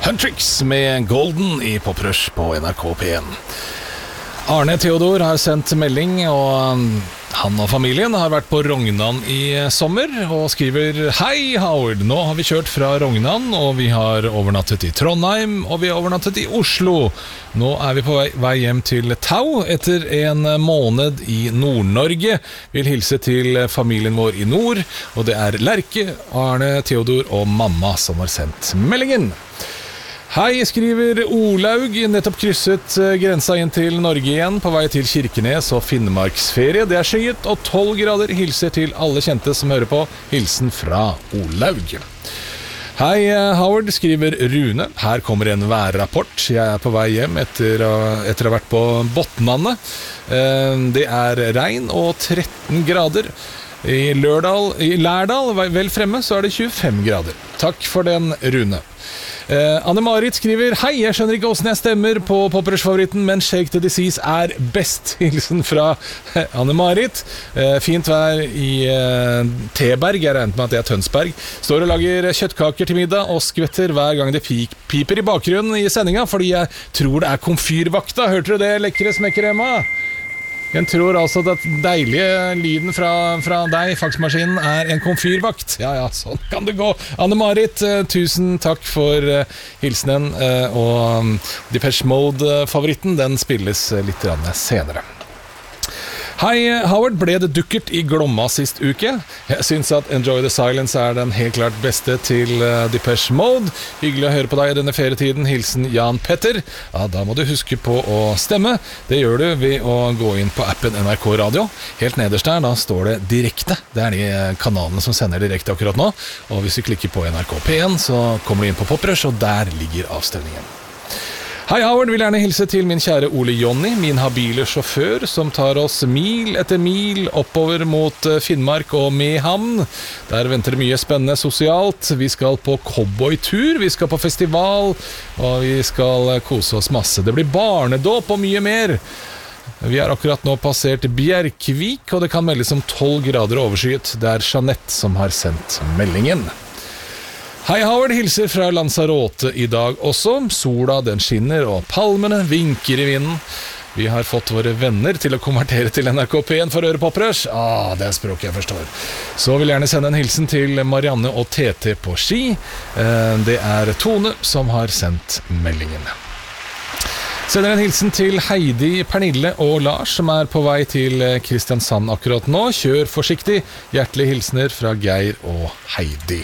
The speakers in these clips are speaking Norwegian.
Huntrix med Golden i Poprush på NRK P1. Arne Theodor har sendt melding, og han og familien har vært på Rognan i sommer, og skriver: Hei Howard, nå har vi kjørt fra Rognan, og vi har overnattet i Trondheim, og vi har overnattet i Oslo. Nå er vi på vei hjem til Tau etter en måned i Nord-Norge. Vil hilse til familien vår i nord, og det er Lerke, Arne Theodor og mamma som har sendt meldingen. Hei, skriver Olaug, nettopp krysset grensa inn til Norge igjen, på vei til Kirkenes og Finnmarksferie. Det er skyet og 12 grader. Hilser til alle kjente som hører på. Hilsen fra Olaug. Hei, Howard, skriver Rune. Her kommer en værrapport. Jeg er på vei hjem etter å ha vært på Botnane. Det er regn og 13 grader. I Lærdal, vel fremme, så er det 25 grader. Takk for den, Rune. Anne-Marit skriver: Hei, jeg skjønner ikke hvordan jeg stemmer på Poprush-favoritten, men Shake the Disease er best. Hilsen fra Anne-Marit. Fint vær i Teberg, jeg regner med at det er Tønsberg. Står og lager kjøttkaker til middag og skvetter hver gang det piper i bakgrunnen i sendinga, fordi jeg tror det er komfyrvakta. Hørte du det, lekre smekkeremma? Jeg tror altså at den deilige lyden fra deg, faksmaskinen, er en komfyrvakt. Ja, sånn kan det gå. Anne-Marit, tusen takk for hilsenen, og Depeche Mode-favoritten, den spilles litt senere. Hei, Howard, ble det dukkert i Glomma sist uke? Jeg synes at Enjoy the Silence er den helt klart beste til Depeche Mode. Hyggelig å høre på deg i denne ferietiden. Hilsen Jan Petter. Ja, da må du huske på å stemme. Det gjør du ved å gå inn på appen NRK Radio. Helt nederst der, da står det direkte. Det er de kanalene som sender direkte akkurat nå. Og hvis du klikker på NRK P1, så kommer du inn på Poprush, og der ligger avstemningen. Hei Howard, vil gjerne hilse til min kjære Ole Jonny, min habile sjåfør, som tar oss mil etter mil oppover mot Finnmark og Mehamn. Der venter det mye spennende sosialt. Vi skal på cowboytur, vi skal på festival, og vi skal kose oss masse. Det blir barnedåp og mye mer. Vi har akkurat nå passert Bjerkvik, og det kan meldes om 12 grader overskyet. Det er Jeanette som har sendt meldingen. Hei Howard, hilser fra Lanzarote i dag også. Sola den skinner og palmene vinker i vinden. Vi har fått våre venner til å konvertere til NRK P1 for å høre Poprush. Det er språket jeg forstår. Så vil jeg gjerne sende en hilsen til Marianne og TT på ski. Det er Tone som har sendt meldingen. Sender en hilsen til Heidi, Pernille og Lars, som er på vei til Kristiansand akkurat nå. Kjør forsiktig. Hjertelige hilsner fra Geir og Heidi.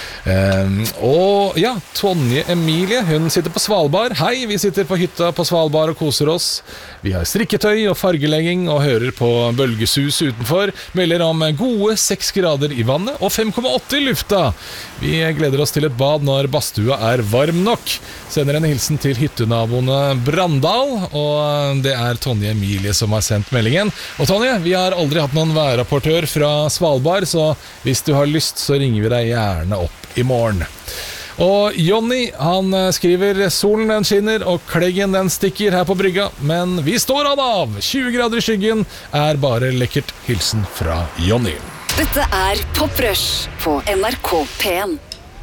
Og ja, Tonje Emilie, hun sitter på Svalbard. Hei, vi sitter på hytta på Svalbard og koser oss. Vi har strikketøy og fargelegging og hører på bølgesus utenfor. Melder om gode 6 grader i vannet og 5,8 i lufta. Vi gleder oss til et bad når badstua er varm nok. Sender en hilsen til hyttenaboene Brandal, og det er Tonje Emilie som har sendt meldingen. Og Tonje, vi har aldri hatt noen værrapportør fra Svalbard, så hvis du har lyst så ringer vi deg gjerne opp i morgen. Og Jonny, han skriver: Solen den skinner og kleggen den stikker her på brygga, men vi står av! 20 grader i skyggen er bare lekkert. Hilsen fra Jonny. Dette er Poprush på NRK P1.